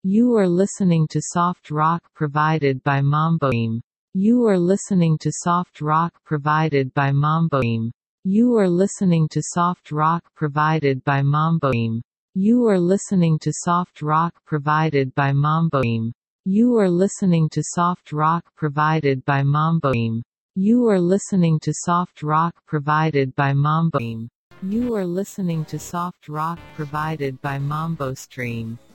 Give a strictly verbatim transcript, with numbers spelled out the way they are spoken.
You are listening to soft rock provided by Mamboim. You are listening to soft rock provided by Mamboim. You are listening to soft rock provided by Mamboim. You are listening to soft rock provided by Mamboim. You are listening to soft rock provided by Mamboim. You are listening to soft rock provided by Mamboim. You are listening to soft rock provided by MamboStream.